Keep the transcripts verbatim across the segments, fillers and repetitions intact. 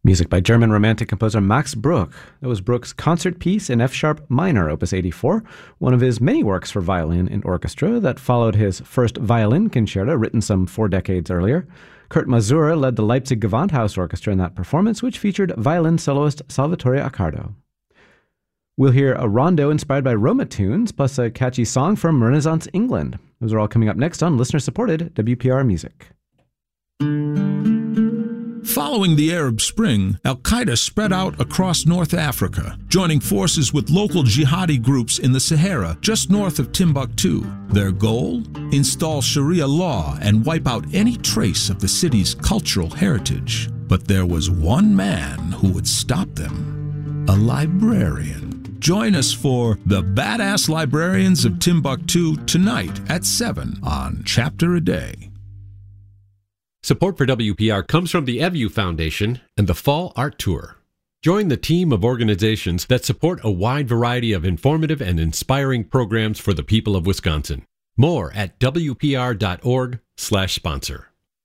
Music by German Romantic composer Max Bruch. That was Bruch's concert piece in F-sharp minor, opus eighty-four, one of his many works for violin and orchestra that followed his first violin concerto, written some four decades earlier. Kurt Masur led the Leipzig Gewandhaus Orchestra in that performance, which featured violin soloist Salvatore Accardo. We'll hear a rondo inspired by Roma tunes, plus a catchy song from Renaissance England. Those are all coming up next on listener-supported W P R Music. Following the Arab Spring, al-Qaeda spread out across North Africa, joining forces with local jihadi groups in the Sahara just north of Timbuktu. Their goal? Install Sharia law and wipe out any trace of the city's cultural heritage. But there was one man who would stop them: a librarian. Join us for The Badass Librarians of Timbuktu tonight at seven on Chapter a Day. Support for W P R comes from the E V U Foundation and the Fall Art Tour. Join the team of organizations that support a wide variety of informative and inspiring programs for the people of Wisconsin. More at W P R dot org slash sponsor.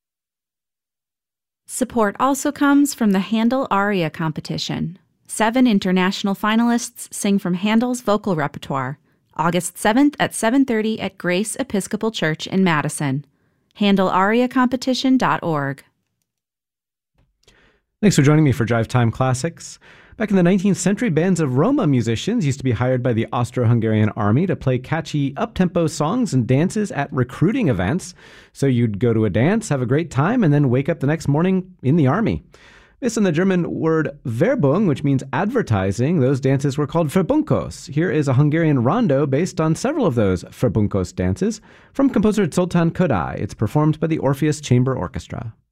Support also comes from the Handel Aria Competition. Seven international finalists sing from Handel's vocal repertoire. August seventh at seven thirty at Grace Episcopal Church in Madison. handel aria competition dot org. Thanks for joining me for Drive Time Classics. Back in the nineteenth century, bands of Roma musicians used to be hired by the Austro-Hungarian army to play catchy up-tempo songs and dances at recruiting events. So you'd go to a dance, have a great time, and then wake up the next morning in the army. Based on the German word Werbung, which means advertising, those dances were called Verbunkos. Here is a Hungarian rondo based on several of those Verbunkos dances from composer Zoltán Kodály. It's performed by the Orpheus Chamber Orchestra.